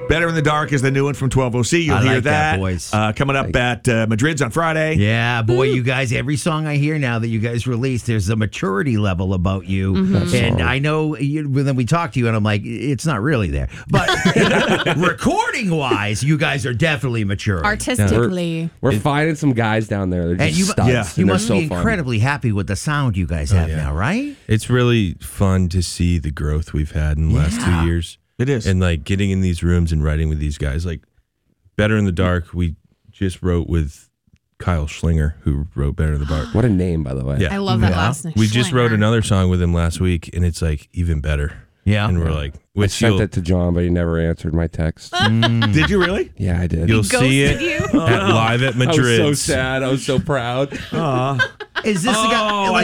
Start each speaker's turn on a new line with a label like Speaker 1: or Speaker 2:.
Speaker 1: Better in the Dark is the new one from 12OC. You'll
Speaker 2: I
Speaker 1: hear
Speaker 2: like that,
Speaker 1: that.
Speaker 2: boys.
Speaker 1: Coming up at Madrid's on Friday.
Speaker 2: Yeah, boy, you guys, every song I hear now that you guys release, there's a maturity level about you. And I know then we talk to you and I'm like, it's not really there. But recording-wise, you guys are definitely maturing.
Speaker 3: Artistically.
Speaker 4: We're finding some guys down there. They're
Speaker 2: And
Speaker 4: just
Speaker 2: you,
Speaker 4: studs.
Speaker 2: you
Speaker 4: and they're
Speaker 2: must
Speaker 4: so
Speaker 2: be
Speaker 4: fun.
Speaker 2: incredibly happy with the sound you guys have now, right?
Speaker 5: It's really fun to see the growth we've had in the last 2 years.
Speaker 1: It is.
Speaker 5: And like getting in these rooms and writing with these guys. Like Better in the Dark, we just wrote with Kyle Schlinger, who wrote Better in the Dark.
Speaker 4: What a name, by the way.
Speaker 3: I love that last name.
Speaker 5: We just wrote
Speaker 3: Schlinger.
Speaker 5: another song with him last week, and it's like even better.
Speaker 2: Yeah.
Speaker 5: And we're like,
Speaker 4: I
Speaker 5: which
Speaker 4: sent
Speaker 5: you'll,
Speaker 4: it to John, but he never answered my text.
Speaker 1: Did you really?
Speaker 4: Yeah, I did.
Speaker 5: you'll see it
Speaker 3: Ghosted you?
Speaker 5: live at
Speaker 4: I was
Speaker 5: Madrid.
Speaker 4: so sad. I was so proud.
Speaker 2: Is this the guy?
Speaker 1: Oh,
Speaker 2: Like,